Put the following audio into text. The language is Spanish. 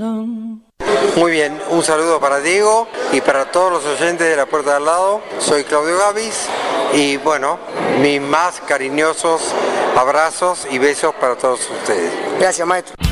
Muy bien, un saludo para Diego y para todos los oyentes de La Puerta de Al Lado. Soy Claudio Gavis y bueno, mis más cariñosos abrazos y besos para todos ustedes. Gracias, maestro.